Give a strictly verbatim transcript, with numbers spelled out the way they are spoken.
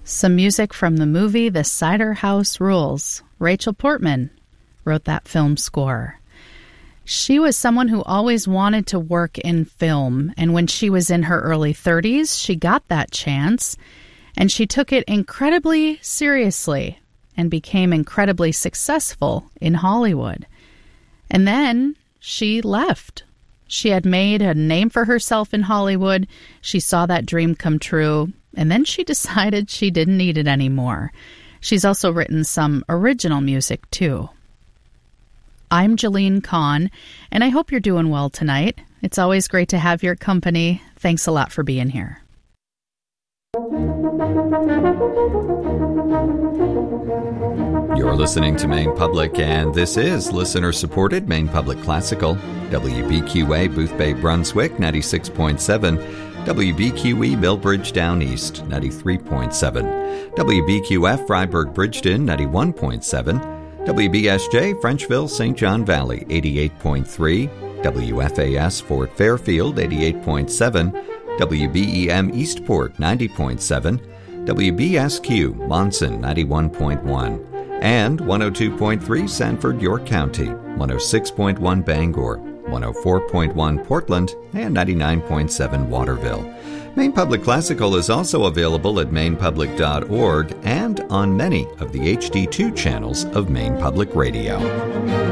Some music from the movie The Cider House Rules. Rachel Portman wrote that film score. She was someone who always wanted to work in film, and when she was in her early thirties, she got that chance, and she took it incredibly seriously and became incredibly successful in Hollywood. And then she left. She had made a name for herself in Hollywood. She saw that dream come true, and then she decided she didn't need it anymore. She's also written some original music, too. I'm Jalene Kahn, and I hope you're doing well tonight. It's always great to have your company. Thanks a lot for being here. You're listening to Maine Public, and this is listener-supported Maine Public Classical. W B Q A Boothbay, Brunswick, ninety-six point seven. W B Q E Millbridge Down East, ninety-three point seven. W B Q F Freiburg Bridgeton, ninety-one point seven. W B S J Frenchville Saint John Valley, eighty-eight point three. W F A S Fort Fairfield, eighty-eight point seven. W B E M Eastport, ninety point seven. W B S Q Monson, ninety-one point one. And one oh two point three Sanford, York County, one oh six point one Bangor, one oh four point one Portland, and ninety-nine point seven Waterville. Maine Public Classical is also available at maine public dot org and on many of the H D two channels of Maine Public Radio.